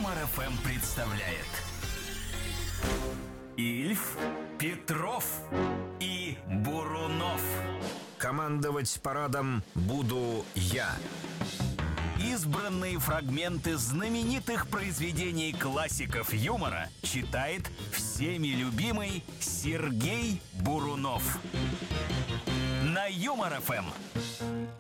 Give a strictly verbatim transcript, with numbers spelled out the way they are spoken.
Юмор эф эм представляет Ильф, Петров и Бурунов. Командовать парадом буду я. Избранные фрагменты знаменитых произведений классиков юмора читает всеми любимый Сергей Бурунов. На Юмор эф эм.